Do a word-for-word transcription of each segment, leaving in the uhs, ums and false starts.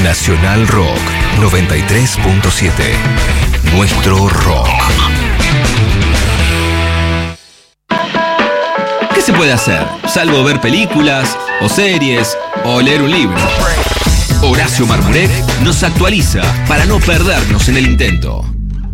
Nacional Rock noventa y tres punto siete. Nuestro rock. ¿Qué se puede hacer? Salvo ver películas, o series, o leer un libro. Horacio Marmurek nos actualiza para no perdernos en el intento.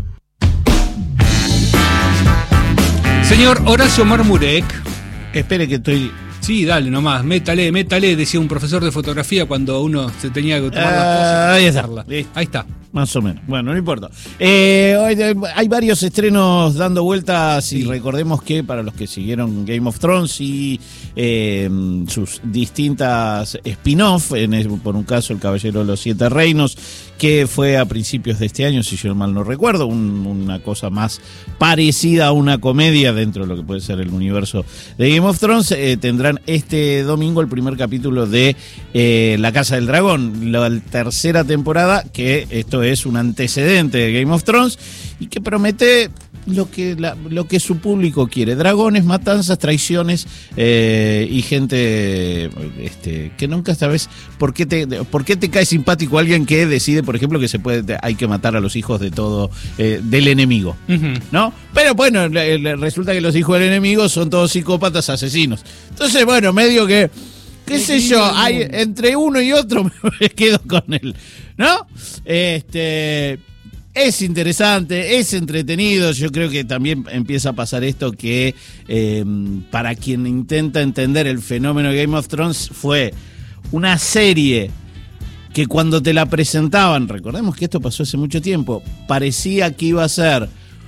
Señor Horacio Marmurek. Espere que estoy... Sí, dale nomás, métale, métale, decía un profesor de fotografía cuando uno se tenía que tomar uh, las cosas. Ahí está. Ahí está. Más o menos. Bueno, no importa. Eh, hay varios estrenos dando vueltas sí. Y recordemos que para los que siguieron Game of Thrones y eh, sus distintas spin-off, en el, por un caso El Caballero de los Siete Reinos, que fue a principios de este año, si yo mal no recuerdo, un, una cosa más parecida a una comedia dentro de lo que puede ser el universo de Game of Thrones, eh, tendrán este domingo el primer capítulo de eh, La Casa del Dragón, la tercera temporada, que esto es un antecedente de Game of Thrones y que promete lo que, la, lo que su público quiere: dragones, matanzas, traiciones eh, y gente este, que nunca sabes por qué te por qué te cae simpático alguien que decide, por ejemplo, que se puede hay que matar a los hijos de todo eh, del enemigo, uh-huh. ¿no? Pero bueno, le, le, resulta que los hijos del enemigo son todos psicópatas asesinos. Entonces, bueno, medio que qué sé yo, hay, entre uno y otro me quedo con él, ¿no? Este, es interesante, es entretenido. Yo creo que también empieza a pasar esto que eh, para quien intenta entender el fenómeno de Game of Thrones, fue una serie que cuando te la presentaban, recordemos que esto pasó hace mucho tiempo, parecía que iba a ser,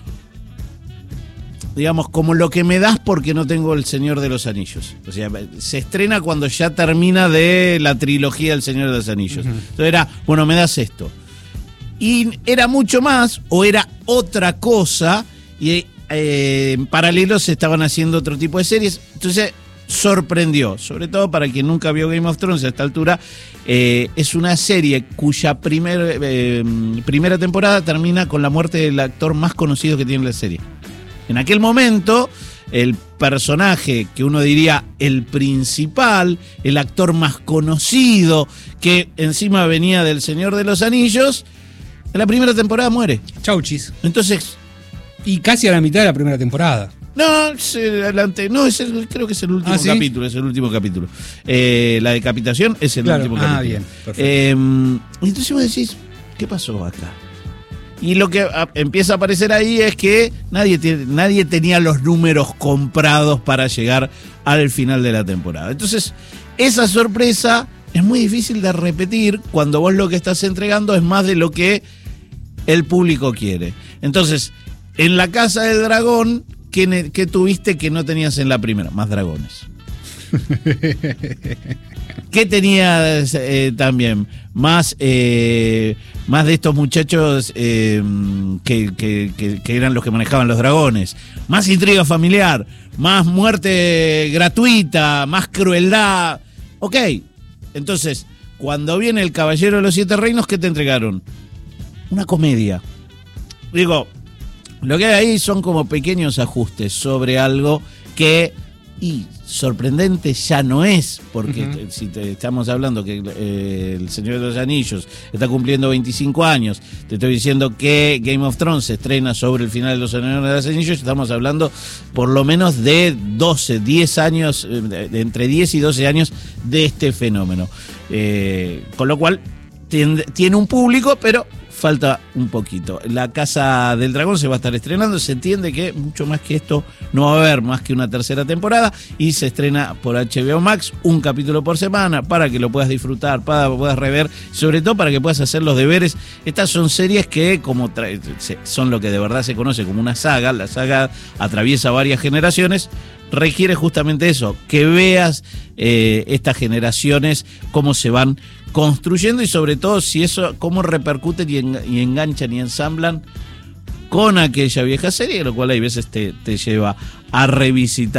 digamos, como lo que me das porque no tengo El Señor de los Anillos. O sea, se estrena cuando ya termina de la trilogía del Señor de los Anillos. Uh-huh. Entonces era, bueno, me das esto. Y era mucho más, o era otra cosa, y eh, en paralelo se estaban haciendo otro tipo de series. Entonces sorprendió, sobre todo para quien nunca vio Game of Thrones a esta altura. Eh, es una serie cuya primer, eh, primera temporada termina con la muerte del actor más conocido que tiene la serie. En aquel momento, el personaje que uno diría el principal, el actor más conocido, que encima venía del Señor de los Anillos, en la primera temporada muere. Chauchis. Entonces... Y casi a la mitad de la primera temporada. No, es adelante. No, es el, creo que es el último ¿Ah, sí? capítulo, es el último capítulo. Eh, la decapitación es el claro. último ah, capítulo. Ah, bien, perfecto. Eh, entonces vos decís, ¿qué pasó acá? Y lo que a, empieza a aparecer ahí es que nadie, tiene, nadie tenía los números comprados para llegar al final de la temporada. Entonces, esa sorpresa es muy difícil de repetir cuando vos lo que estás entregando es más de lo que el público quiere. Entonces, en La Casa del Dragón, ¿qué, qué tuviste que no tenías en la primera? Más dragones. ¿Qué tenías eh, también? Más, eh, más de estos muchachos eh, que, que, que, que eran los que manejaban los dragones. Más intriga familiar, más muerte gratuita, más crueldad. Ok, entonces, cuando viene El Caballero de los Siete Reinos, ¿qué te entregaron? Una comedia. Digo, lo que hay ahí son como pequeños ajustes sobre algo que... Y sorprendente ya no es, porque uh-huh. si te estamos hablando que eh, El Señor de los Anillos está cumpliendo veinticinco años, te estoy diciendo que Game of Thrones se estrena sobre el final de Los Señores de los Anillos, estamos hablando por lo menos de doce, diez años, eh, de entre diez y doce años de este fenómeno. Eh, con lo cual tiene, tiene un público, pero... falta un poquito. La Casa del Dragón se va a estar estrenando. Se entiende que mucho más que esto no va a haber más que una tercera temporada y se estrena por H B O Max, un capítulo por semana para que lo puedas disfrutar, para que puedas rever, sobre todo para que puedas hacer los deberes. Estas son series que como tra- son lo que de verdad se conoce como una saga. La saga atraviesa varias generaciones. Requiere justamente eso, que veas eh, estas generaciones cómo se van construyendo y sobre todo si eso, cómo repercuten y, en, y enganchan y ensamblan con aquella vieja serie, lo cual hay veces te, te lleva a revisitar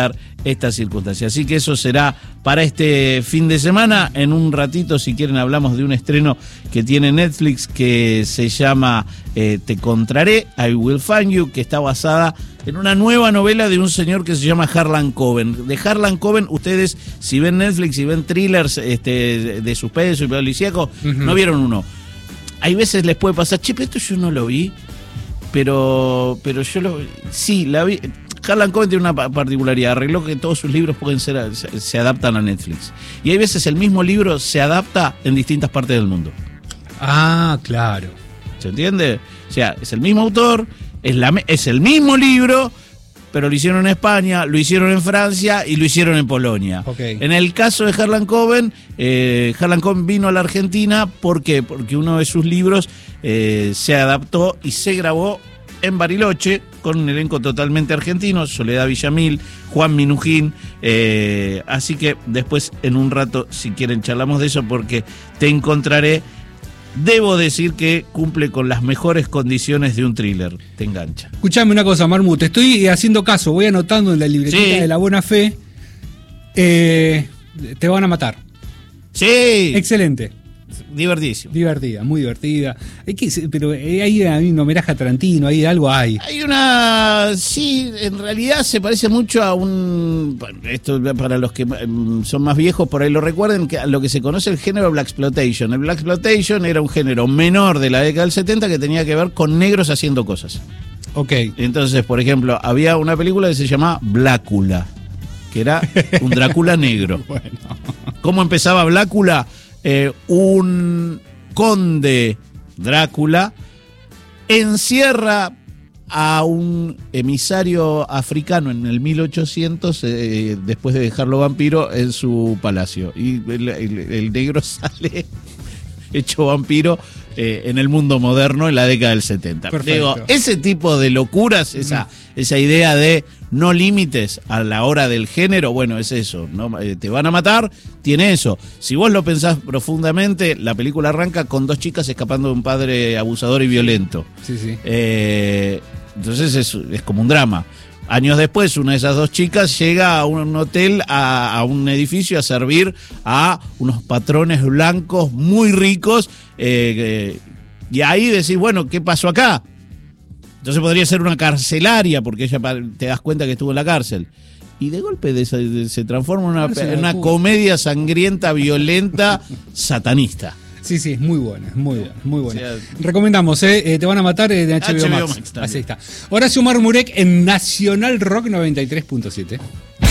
esta circunstancia. Así que eso será para este fin de semana. En un ratito, si quieren, hablamos de un estreno que tiene Netflix que se llama eh, Te Encontraré, I Will Find You, que está basada en una nueva novela de un señor que se llama Harlan Coben. De Harlan Coben, ustedes, si ven Netflix, si ven thrillers este, de suspenso y policíaco, uh-huh. no vieron uno. Hay veces les puede pasar, che, pero esto yo no lo vi, pero, pero yo lo... Sí, la vi... Harlan Coben tiene una particularidad, arregló que todos sus libros pueden ser, se, se adaptan a Netflix. Y hay veces el mismo libro se adapta en distintas partes del mundo. Ah, claro. ¿Se entiende? O sea, es el mismo autor, es, la, es el mismo libro, pero lo hicieron en España, lo hicieron en Francia y lo hicieron en Polonia. Okay. En el caso de Harlan Coben, eh, Harlan Coben vino a la Argentina, ¿por qué? Porque uno de sus libros eh, se adaptó y se grabó en Bariloche, con un elenco totalmente argentino, Soledad Villamil, Juan Minujín, eh, así que después en un rato, si quieren, charlamos de eso, porque Te Encontraré, debo decir que cumple con las mejores condiciones de un thriller, te engancha. Escuchame una cosa, Marmut, te estoy haciendo caso, voy anotando en la libretita sí. de la buena fe, eh, Te van a matar. Sí. Excelente. Divertísimo. Divertida, muy divertida. Hay que, pero hay, hay un homenaje a Tarantino, hay algo hay. Hay una... Sí, en realidad se parece mucho a un... Esto para los que son más viejos, por ahí lo recuerden, que a lo que se conoce el género Blaxploitation. El Blaxploitation era un género menor de la década del setenta que tenía que ver con negros haciendo cosas. Ok. Entonces, por ejemplo, había una película que se llamaba Blácula, que era un Drácula negro. Bueno. ¿Cómo empezaba Blácula? Eh, un conde Drácula encierra a un emisario africano en el mil ochocientos eh, después de dejarlo vampiro en su palacio y el, el, el negro sale hecho vampiro eh, en el mundo moderno en la década del setenta. Digo, ese tipo de locuras, esa, mm. esa idea de no límites a la hora del género, bueno, es eso, ¿no? Eh, te van a matar, tiene eso. Si vos lo pensás profundamente, la película arranca con dos chicas escapando de un padre abusador y violento. Sí, sí. Eh, entonces es, es como un drama. Años después, una de esas dos chicas llega a un hotel, a, a un edificio, a servir a unos patrones blancos muy ricos. Eh, eh, y ahí decís, bueno, ¿qué pasó acá? Entonces podría ser una carcelaria, porque ella te das cuenta que estuvo en la cárcel. Y de golpe de, de, se transforma en una, en una comedia sangrienta, violenta, satanista. Sí, sí, es muy buena, es muy buena, muy buena. O sea, recomendamos, ¿eh? Te van a matar eh, de H B O, H B O Max. Max Así está. Horacio Marmurek en Nacional Rock noventa y tres punto siete.